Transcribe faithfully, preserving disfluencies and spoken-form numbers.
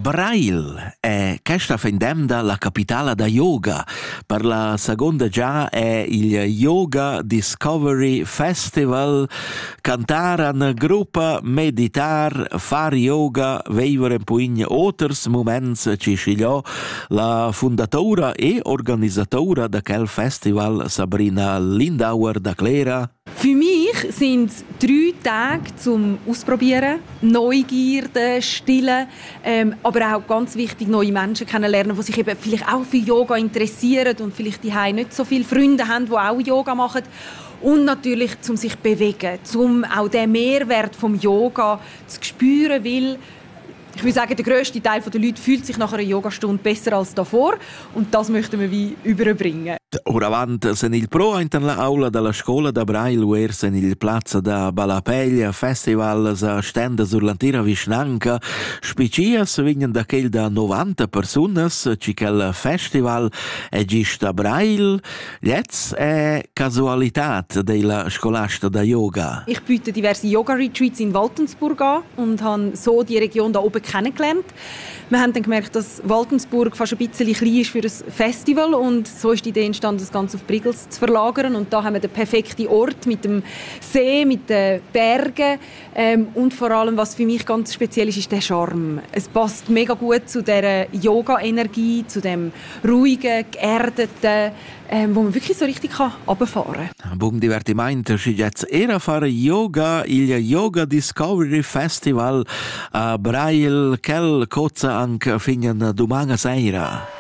Brail è questa fendenda la capitale da yoga. Per la seconda già è il Yoga Discovery Festival. Cantare una gruppa, meditar, fare yoga, vivere un po' in otters moments ci scegliò la fondatora e organizzatora da quel festival Sabrina Lindauer da Clera. Für mich sind es drei Tage zum Ausprobieren, Neugierde, Stillen, ähm, aber auch ganz wichtig, neue Menschen kennenlernen, die sich eben vielleicht auch für Yoga interessieren und vielleicht die nicht so viele Freunde haben, die auch Yoga machen. Und natürlich, um sich zu bewegen, um auch den Mehrwert vom Yoga zu spüren, weil ich würde sagen, der grösste Teil der Leute fühlt sich nach einer Yogastunde besser als davor und das möchten wir wie überbringen. Ora avanti se il pro in la aula della scuola da Braille where se il piazza da Balapeglia festival sa stende sull'antira Visnanca specias vignen da quel da novanta personas ci quel festival è gista Braille jetzt è casualitat della scolasta da yoga. Ich biete diverse Yoga-Retreats in Waltensburg an und habe so die Region da oben kennengelernt. Wir haben dann gemerkt, dass Waltensburg fast ein bisschen klein ist für ein Festival und so ist die Idee entstanden, das Ganze auf Brigels zu verlagern. Und da haben wir den perfekten Ort mit dem See, mit den Bergen ähm, und vor allem, was für mich ganz speziell ist, ist der Charme. Es passt mega gut zu dieser Yoga-Energie, zu dem ruhigen, geerdeten, ähm, wo man wirklich so richtig runterfahren kann. Buon divertimento, ci jetzt era fare yoga, il Yoga Discovery Festival a Braille, quel cozza anche fino a domani sera.